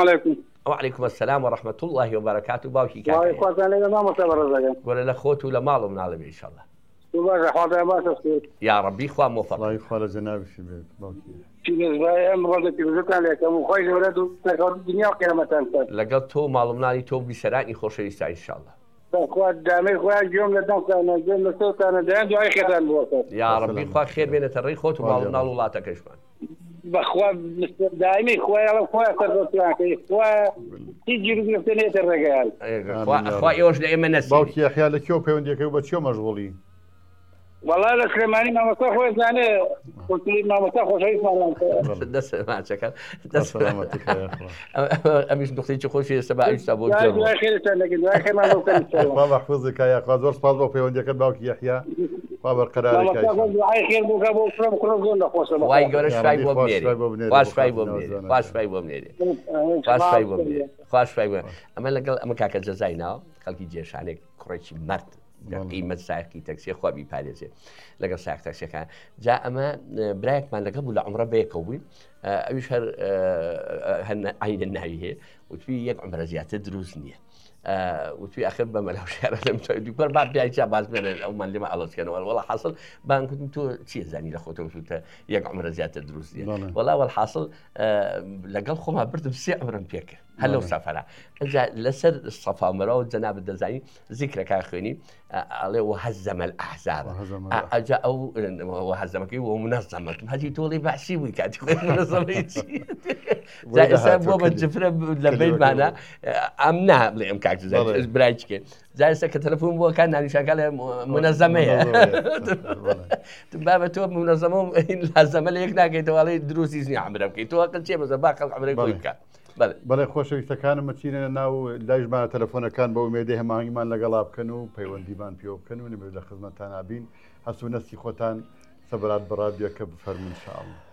عليكم. وعليكم السلام ورحمة الله وبركاته. باوكي كاكا وعليكم السلام. ما مصبر ولا لخوت ولا مالو من عالم إن شاء الله. وبارك حاضر ما يا ربي إخوان موفق. الله يخلى جنابي في البيت باوكي. في زايم رضيت بزكان لك وخير ولده تكون الدنيا كلمة لقلته مالو من علي توب بسرعة خوش يستعي إن شاء الله. اخوات دامي اخوات جمله دمك انا جمله صوت انا دام دعي ختان بوقت يا ربي اخوات خير بين التاريخ خوت ومالو من الله تكشفان باخوات دائمي اخوات اخوات صرت اخوات تيجي نفتني الرجال اخوات يوش دائما نسي باوكي يحيى لك يو بيوندي كيو بتشو مشغولي والله السليماني ما مصخوش يعني قلت لي ما مصخوش شيء ما دس ما شكل دس سلامتك يا اخوان امش نختي خوش سبع يسابو يا اخي سنك ما ممكن الله يحفظك يا اخوان زور سباز بو بيوندي كد باوكي يحيى خبر قرارك يا اخي خير بو كابو كرم زون خوش واي قرش فاي بو بنيري واش فاي بو بنيري واش فاي بو بنيري واش فاي بو بنيري واش فاي اما لقل اما كاك جزاينا خلقي جيش عليك كريتشي مرت قيمة سائقي تاكسي خو بي باريزي لقى سائق تاكسي كان جاء اما برايك ما لقى ولا عمره بيكوي اشهر عين النهي هي وتفي يك عمره زياده دروسنيه وتفي اخر بما له شهر لم تقول بعد بيع باز من الام اللي ما الله كان والله حصل بان كنتو شي زاني لاخوته يك عمره زياده دروسنيه والله والحاصل لقى خو ما برد بسي عمره بيك هلو سفرة جاء لسر الصفا مرو جناب الدزاين ذكرك اخويني عليه وهزم الاحزاب جاء وهزمك ومنظمه هذه تولي بحسي وكاد منظمه زي سبب الجفره لبيت معنا امنها لامكاك زي برايتك زي سك تليفون بو كان يعني شغاله منظمه تبابه تو منظمه لازم لك ناكي توالي دروسي عمرك تو قلت شيء بس باقي عمرك ويك بەڵێ خۆشەویستەکانم مەچینە ناو لایژمانە تەلەفۆنەکان بەو مێدەی هەماهنگمان لەگەڵا بکەن و پەیوەندیمان پێ بکەن و نەبێت لە خزمەتتان نابین هەست و نەستی خۆتان سەبرات بەڕادیۆکە بفەرمون انشاءالله.